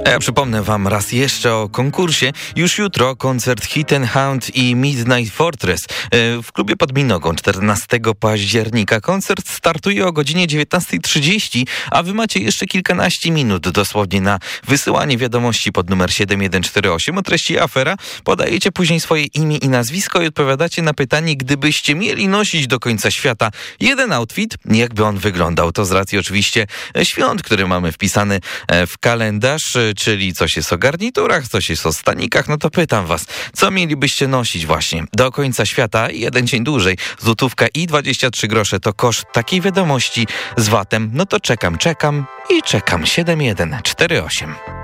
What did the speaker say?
A ja przypomnę wam raz jeszcze o konkursie. Już jutro koncert Hit and Hound i Midnight Fortress w klubie pod Minogą 14 października. Koncert startuje o godzinie 19:30, a wy macie jeszcze kilkanaście minut dosłownie na wysyłanie wiadomości pod numer 7148 o treści afera. Podajecie później swoje imię i nazwisko i odpowiadacie na pytanie, gdybyście mieli nosić do końca świata jeden outfit, jakby on wyglądał. To z racji oczywiście świąt, które mamy wpisane w kalendarz, czyli coś jest o garniturach, coś jest o stanikach, no to pytam was, co mielibyście nosić właśnie do końca świata i jeden dzień dłużej? Złotówka i 23 grosze to koszt takiej wiadomości z VAT-em. No to czekam i czekam. 7148.